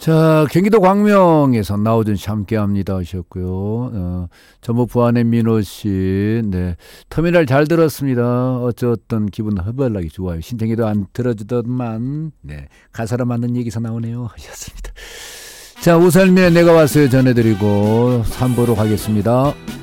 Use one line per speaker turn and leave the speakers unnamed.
자, 경기도 광명에서 나오준 씨 함께합니다 하셨고요. 전북 부안의 민호 씨, 네, 터미널 잘 들었습니다. 어쩌었던 기분 허벌나게 좋아요. 신청해도 안 들어주더만, 네, 가사로 맞는 얘기서 나오네요 하셨습니다. 자, 우설미의 내가 왔어요 전해드리고 3부로 가겠습니다.